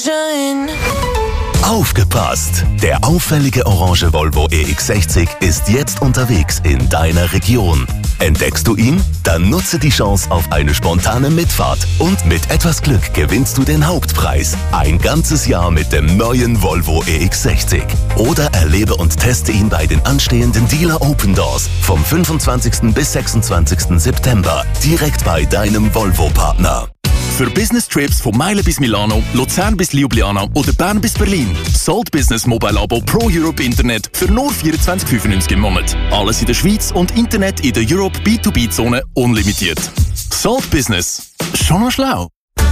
Aufgepasst! Der auffällige orange Volvo EX60 ist jetzt unterwegs in deiner Region. Entdeckst du ihn? Dann nutze die Chance auf eine spontane Mitfahrt und mit etwas Glück gewinnst du den Hauptpreis. Ein ganzes Jahr mit dem neuen Volvo EX60. Oder erlebe und teste ihn bei den anstehenden Dealer Open Doors vom 25. bis 26. September direkt bei deinem Volvo-Partner. Für Business-Trips von Meilen bis Milano, Luzern bis Ljubljana oder Bern bis Berlin. Salt Business Mobile Abo Pro Europe Internet für nur 24,95 im Monat. Alles in der Schweiz und Internet in der Europe B2B-Zone unlimitiert. Salt Business. Schon mal schlau.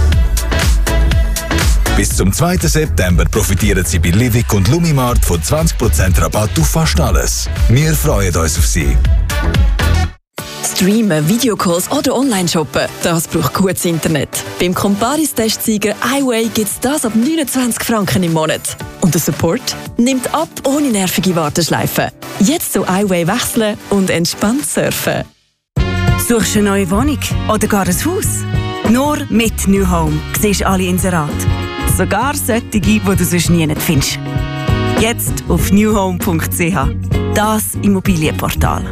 Bis zum 2. September profitieren Sie bei Livik und Lumimart von 20% Rabatt auf fast alles. Wir freuen uns auf Sie. Streamen, Videocalls oder Online-Shoppen, das braucht gutes Internet. Beim Comparis-Testsieger iWay gibt es das ab 29 Franken im Monat. Und der Support nimmt ab ohne nervige Warteschleifen. Jetzt zu iWay wechseln und entspannt surfen. Suchst du eine neue Wohnung oder gar ein Haus? Nur mit New Home siehst du alle Inserate. Sogar solche, die du sonst nie findest. Jetzt auf newhome.ch. Das Immobilienportal.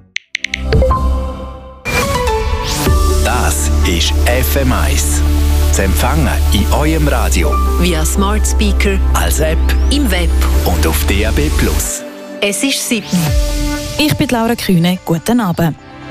Das ist FM1. Zu empfangen in eurem Radio. Via Smart Speaker, Als App im Web. und auf DAB+. Es ist 7. Ich bin Laura Kühne. Guten Abend.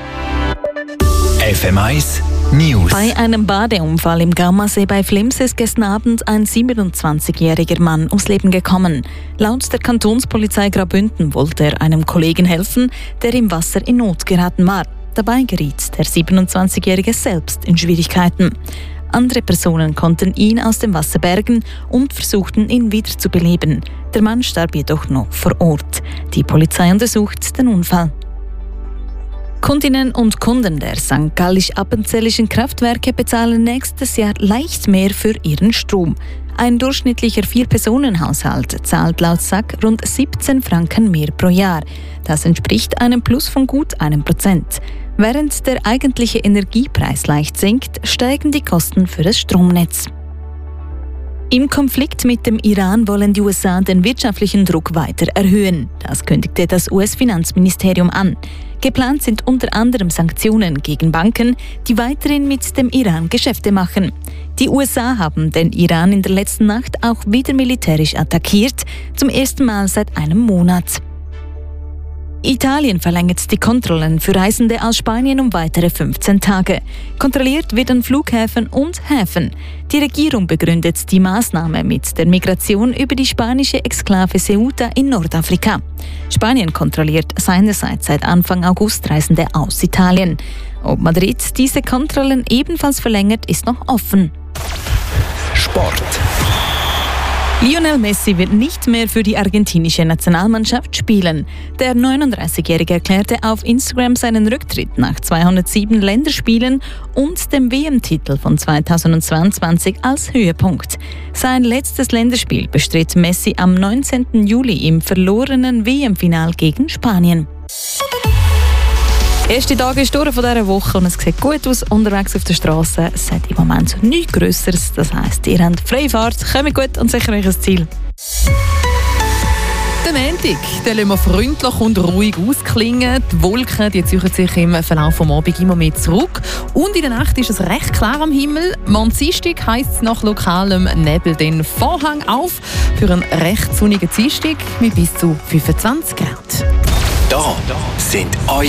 FM1 News. Bei einem Badeunfall im Gaumersee bei Flims ist gestern Abend ein 27-jähriger Mann ums Leben gekommen. Laut der Kantonspolizei Graubünden wollte er einem Kollegen helfen, der im Wasser in Not geraten war. Dabei geriet der 27-Jährige selbst in Schwierigkeiten. Andere Personen konnten ihn aus dem Wasser bergen und versuchten, ihn wieder zu beleben. Der Mann starb jedoch noch vor Ort. Die Polizei untersucht den Unfall. Kundinnen und Kunden der St. Gallisch-Appenzellischen Kraftwerke bezahlen nächstes Jahr leicht mehr für ihren Strom. Ein durchschnittlicher 4-Personen-Haushalt zahlt laut SAK rund 17 Franken mehr pro Jahr. Das entspricht einem Plus von gut 1%. Während der eigentliche Energiepreis leicht sinkt, steigen die Kosten für das Stromnetz. Im Konflikt mit dem Iran wollen die USA den wirtschaftlichen Druck weiter erhöhen. Das kündigte das US-Finanzministerium an. Geplant sind unter anderem Sanktionen gegen Banken, die weiterhin mit dem Iran Geschäfte machen. Die USA haben den Iran in der letzten Nacht auch wieder militärisch attackiert, zum ersten Mal seit einem Monat. Italien verlängert die Kontrollen für Reisende aus Spanien um weitere 15 Tage. Kontrolliert wird an Flughäfen und Häfen. Die Regierung begründet die Maßnahme mit der Migration über die spanische Exklave Ceuta in Nordafrika. Spanien kontrolliert seinerseits seit Anfang August Reisende aus Italien. Ob Madrid diese Kontrollen ebenfalls verlängert, ist noch offen. Sport. Lionel Messi wird nicht mehr für die argentinische Nationalmannschaft spielen. Der 39-Jährige erklärte auf Instagram seinen Rücktritt nach 207 Länderspielen und dem WM-Titel von 2022 als Höhepunkt. Sein letztes Länderspiel bestritt Messi am 19. Juli im verlorenen WM-Final gegen Spanien. Erste Tage ist durch von dieser Woche und es sieht gut aus unterwegs auf der Straße. Es hat im Moment nichts Grösseres. Das heisst, ihr habt freie Fahrt, kommt gut und sicher euch ein Ziel. Den Montag, den lassen wir freundlich und ruhig ausklingen. Die Wolken die ziehen sich im Verlauf des Abends immer mehr zurück. Und in der Nacht ist es recht klar am Himmel. Am Dienstag heisst es nach lokalem Nebel den Vorhang auf für einen recht sonnigen Dienstag mit bis zu 25 Grad. Da sind eure